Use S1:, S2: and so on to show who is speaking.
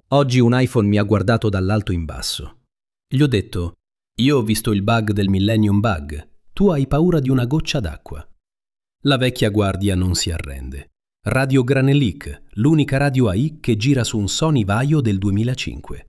S1: Oggi un iPhone mi ha guardato dall'alto in basso. Gli ho detto: io ho visto il bug del Millennium Bug, tu hai paura di una goccia d'acqua. La vecchia guardia non si arrende. Radio Granelic, l'unica radio AI che gira su un Sony Vaio del 2005.